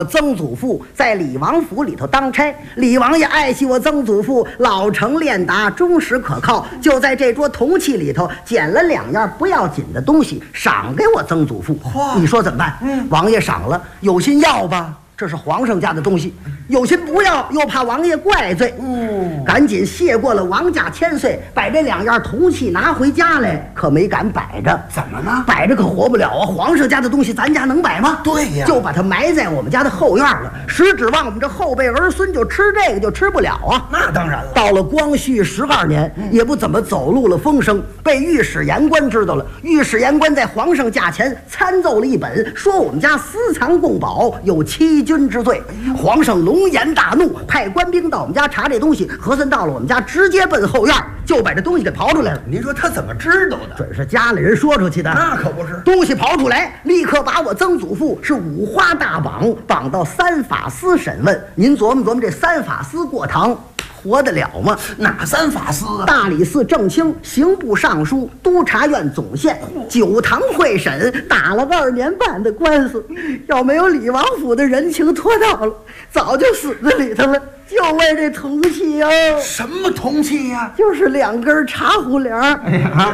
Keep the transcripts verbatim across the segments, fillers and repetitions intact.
曾祖父在李王府里头当差，李王爷爱惜我曾祖父，老成练达，忠实可靠，就在这桌铜器里头捡了两样不要紧的东西，赏给我曾祖父。你说怎么办？嗯，王爷赏了，有心要吧？这是皇上家的东西，有心不要，又怕王爷怪罪。嗯，赶紧谢过了王家千岁，把这两样铜器拿回家来，可没敢摆着。 怎么呢？ 摆着可活不了啊！皇上家的东西，咱家能摆吗？ 对呀， 就把它埋在我们家的后院了。实指望我们这后辈儿孙就吃这个，就吃不了啊！ 那当然了。 到了光绪十二年，嗯、也不怎么走漏了风声，被御史言官知道了。御史言官在皇上驾前参奏了一本，说我们家私藏贡宝，有欺君之罪。皇上龙颜大怒，派官兵到我们家查这东西。和珅到了我们家，直接奔后院，就把这东西给刨出来了。 您说他怎么知道的？ 准是家里人说出去的。 那可不是。 东西刨出来，立刻把我曾祖父是五花大绑，绑到三法司审问。您琢磨琢磨，这三法司过堂活得了吗？ 哪三法司啊？ 大理寺正卿、刑部尚书、督察院总宪，九堂会审，打了二年半的官司。要没有李王府的人情托到了，早就死在里头了。就为这铜器哦。 什么铜器呀、啊？ 就是两根茶壶帘儿。哎呀，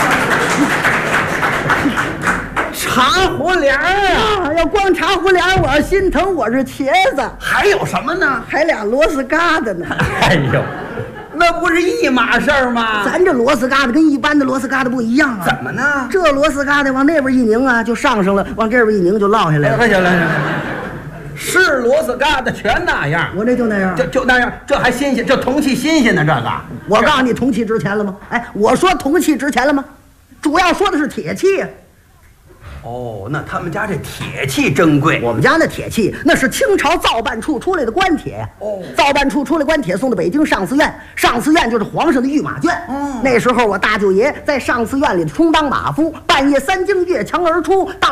茶壶帘儿啊！ 要光茶壶帘儿，我心疼，我是茄子。 还有什么呢？ 还俩螺丝疙瘩呢。 哎呦，那不是一码事儿吗？ 咱这螺丝疙瘩跟一般的螺丝疙瘩不一样啊。 怎么呢？ 这螺丝疙瘩往那边一拧啊，就上上了；往这边一拧就落下来了。 快行了，行了。是螺丝疙瘩全那样， 我这就那样， 就就那样，这还新鲜，这铜器新鲜呢。这个， 我告诉你，铜器值钱了吗？哎，我说铜器值钱了吗？主要说的是铁器呀。 哦，那他们家这铁器珍贵。 我们家那铁器那是清朝造办处出来的官铁呀。哦，造办处出来官铁送到北京上思院，上思院就是皇上的御马圈。嗯，那时候我大舅爷在上思院里充当马夫，半夜三更越墙而出到。